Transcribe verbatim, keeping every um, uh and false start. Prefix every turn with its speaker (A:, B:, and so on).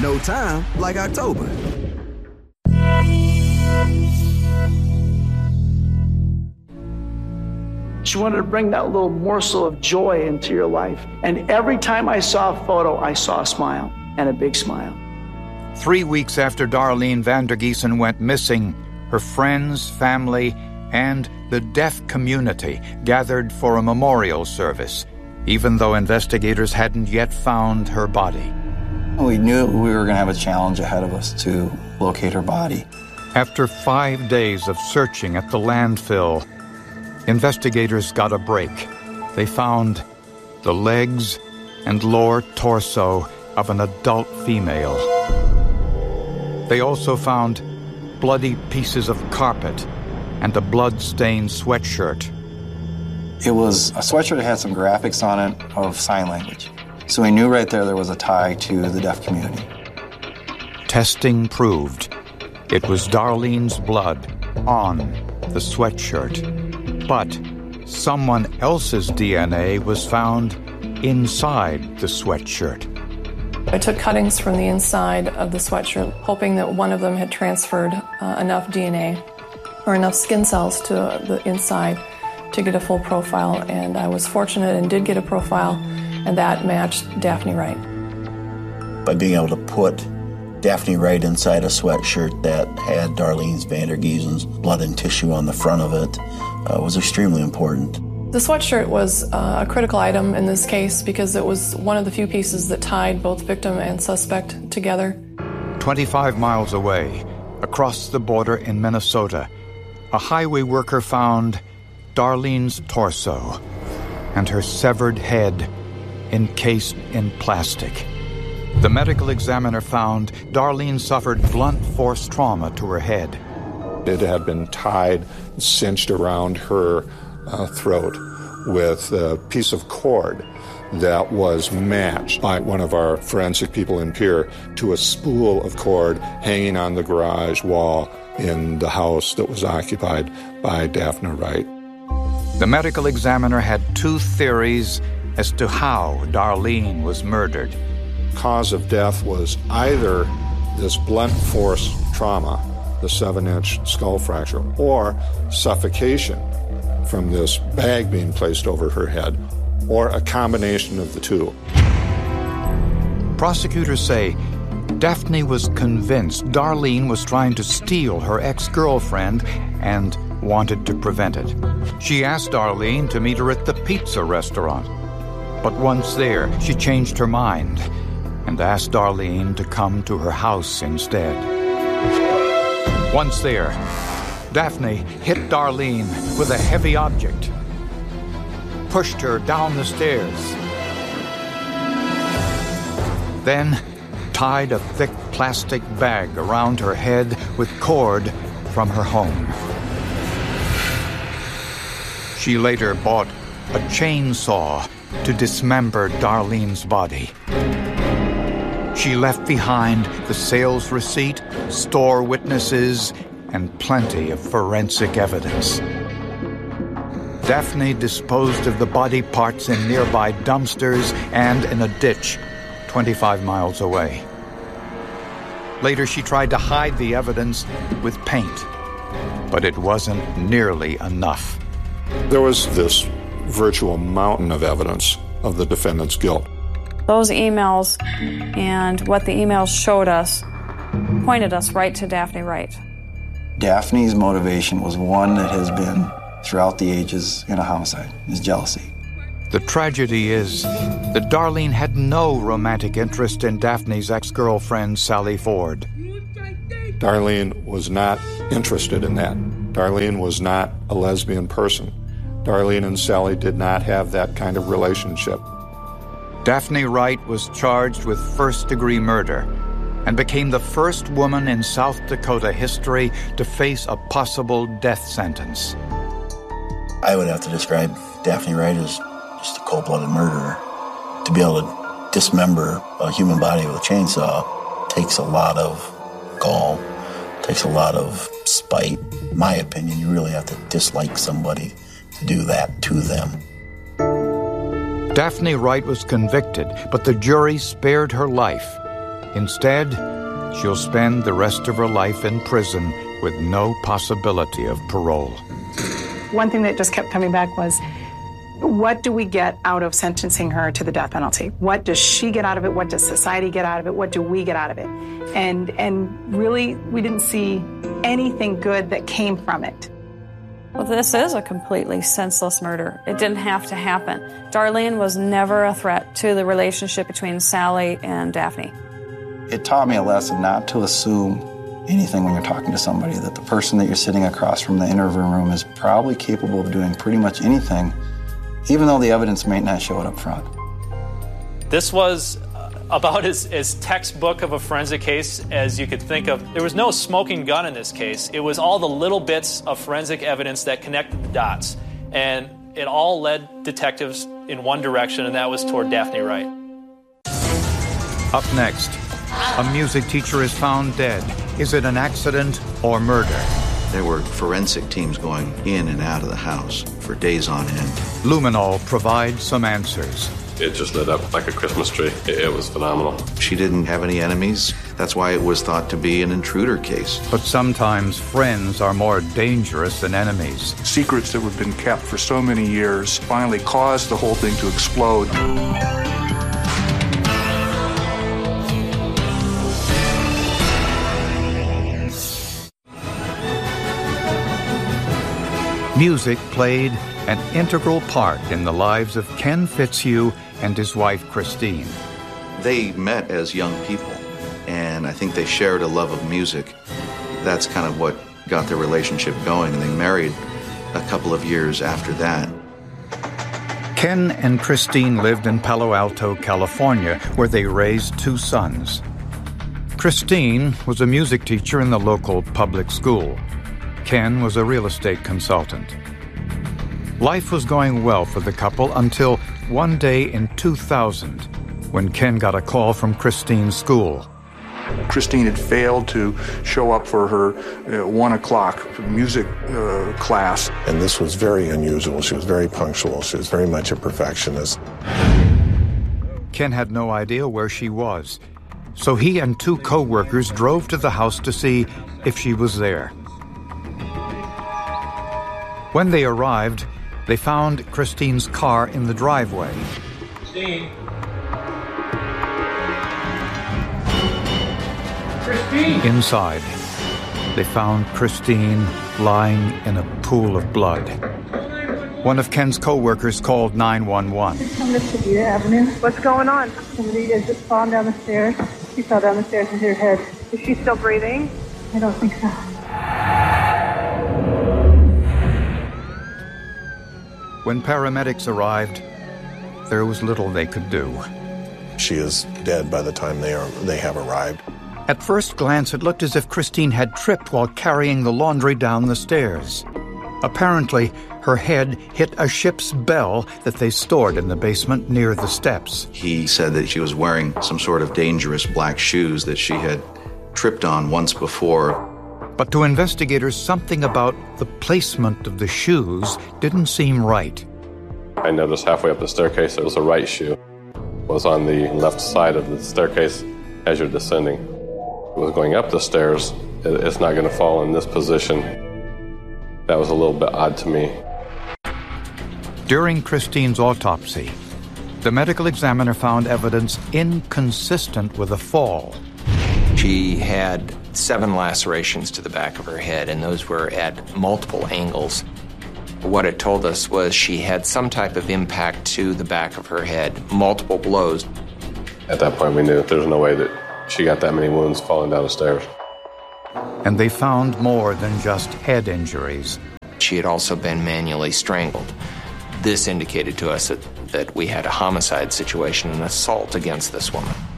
A: No time like October.
B: She wanted to bring that little morsel of joy into your life. And every time I saw a photo, I saw a smile, and a big smile.
C: Three weeks after Darlene Vandergiesen went missing, her friends, family, and the deaf community gathered for a memorial service, even though investigators hadn't yet found her body.
D: We knew we were going to have a challenge ahead of us to locate her body.
C: After five days of searching at the landfill, investigators got a break. They found the legs and lower torso of an adult female. They also found bloody pieces of carpet and a blood-stained sweatshirt.
D: It was a sweatshirt that had some graphics on it of sign language. So we knew right there there was a tie to the deaf community.
C: Testing proved it was Darlene's blood on the sweatshirt. But someone else's D N A was found inside the sweatshirt.
E: I took cuttings from the inside of the sweatshirt, hoping that one of them had transferred uh, enough D N A or enough skin cells to the inside to get a full profile. And I was fortunate and did get a profile, and that matched Daphne Wright.
F: By being able to put Daphne Wright inside a sweatshirt that had Darlene Vandergiesen's blood and tissue on the front of it uh, was extremely important.
E: The sweatshirt was uh, a critical item in this case because it was one of the few pieces that tied both victim and suspect together.
C: twenty-five miles away, across the border in Minnesota, a highway worker found Darlene's torso and her severed head encased in plastic. The medical examiner found Darlene suffered blunt force trauma to her head.
G: It had been tied, cinched around her uh, throat with a piece of cord that was matched by one of our forensic people in Pierre to a spool of cord hanging on the garage wall in the house that was occupied by Daphne Wright.
C: The medical examiner had two theories as to how Darlene was murdered.
G: Cause of death was either this blunt force trauma, the seven-inch skull fracture, or suffocation from this bag being placed over her head, or a combination of the two.
C: Prosecutors say Daphne was convinced Darlene was trying to steal her ex-girlfriend and wanted to prevent it. She asked Darlene to meet her at the pizza restaurant. But once there, she changed her mind and asked Darlene to come to her house instead. Once there, Daphne hit Darlene with a heavy object, pushed her down the stairs, then tied a thick plastic bag around her head with cord from her home. She later bought a chainsaw to dismember Darlene's body. She left behind the sales receipt, store witnesses, and plenty of forensic evidence. Daphne disposed of the body parts in nearby dumpsters and in a ditch twenty-five miles away. Later, she tried to hide the evidence with paint, but it wasn't nearly enough.
G: There was this virtual mountain of evidence of the defendant's guilt.
H: Those emails and what the emails showed us pointed us right to Daphne Wright.
D: Daphne's motivation was one that has been throughout the ages in a homicide, is jealousy.
C: The tragedy is that Darlene had no romantic interest in Daphne's ex-girlfriend, Sally Ford.
G: Darlene was not interested in that. Darlene was not a lesbian person. Darlene and Sally did not have that kind of relationship.
C: Daphne Wright was charged with first-degree murder and became the first woman in South Dakota history to face a possible death sentence.
F: I would have to describe Daphne Wright as just a cold-blooded murderer. To be able to dismember a human body with a chainsaw takes a lot of gall, takes a lot of spite. In my opinion, you really have to dislike somebody to do that to them.
C: Daphne Wright was convicted, but the jury spared her life. Instead, she'll spend the rest of her life in prison with no possibility of parole.
I: One thing that just kept coming back was, what do we get out of sentencing her to the death penalty? What does she get out of it? What does society get out of it? What do we get out of it? And and really, we didn't see anything good that came from it.
H: Well, this is a completely senseless murder. It didn't have to happen. Darlene was never a threat to the relationship between Sally and Daphne.
D: It taught me a lesson not to assume anything when you're talking to somebody, that the person that you're sitting across from the interview room is probably capable of doing pretty much anything, even though the evidence may not show it up front.
J: This was about as, as textbook of a forensic case as you could think of. There was no smoking gun in this case. It was all the little bits of forensic evidence that connected the dots. And it all led detectives in one direction, and that was toward Daphne Wright.
C: Up next, a music teacher is found dead. Is it an accident or murder?
K: There were forensic teams going in and out of the house for days on end.
C: Luminol provides some answers.
L: It just lit up like a Christmas tree. It, it was phenomenal.
K: She didn't have any enemies. That's why it was thought to be an intruder case.
C: But sometimes friends are more dangerous than enemies.
M: Secrets that have been kept for so many years finally caused the whole thing to explode.
C: Music played an integral part in the lives of Ken Fitzhugh and his wife, Christine.
K: They met as young people, and I think they shared a love of music. That's kind of what got their relationship going, and they married a couple of years after that.
C: Ken and Christine lived in Palo Alto, California, where they raised two sons. Christine was a music teacher in the local public school. Ken was a real estate consultant. Life was going well for the couple until one day in two thousand, when Ken got a call from Christine's school.
M: Christine had failed to show up for her uh, one o'clock music uh, class.
G: And this was very unusual. She was very punctual. She was very much a perfectionist.
C: Ken had no idea where she was, so he and two co-workers drove to the house to see if she was there. When they arrived, they found Christine's car in the driveway.
J: Christine.
C: Christine! Inside, they found Christine lying in a pool of blood. One of Ken's co-workers called nine one one.
N: On the Sevita Avenue. What's going on? Somebody has just fallen down the stairs. She fell down the stairs and hit her head. Is she still breathing? I don't think so.
C: When paramedics arrived, there was little they could do.
G: She is dead by the time they are they have arrived.
C: At first glance, it looked as if Christine had tripped while carrying the laundry down the stairs. Apparently, her head hit a ship's bell that they stored in the basement near the steps.
K: He said that she was wearing some sort of dangerous black shoes that she had tripped on once before.
C: But to investigators, something about the placement of the shoes didn't seem right.
L: I noticed halfway up the staircase there was a right shoe. It was on the left side of the staircase as you're descending. It was going up the stairs. It's not going to fall in this position. That was a little bit odd to me.
C: During Christine's autopsy, the medical examiner found evidence inconsistent with a fall.
O: She had seven lacerations to the back of her head, and those were at multiple angles. What it told us was she had some type of impact to the back of her head, multiple blows.
L: At that point, we knew there was no way that she got that many wounds falling down the stairs.
C: And they found more than just head injuries.
O: She had also been manually strangled. This indicated to us that, that we had a homicide situation, an assault against this woman.